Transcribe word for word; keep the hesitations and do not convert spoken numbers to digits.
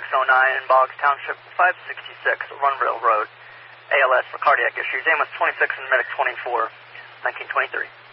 oh nine in Boggs Township, five sixty-six Runville Road. A L S for cardiac issues. A M S twenty-six and medic twenty-four, nineteen twenty-three.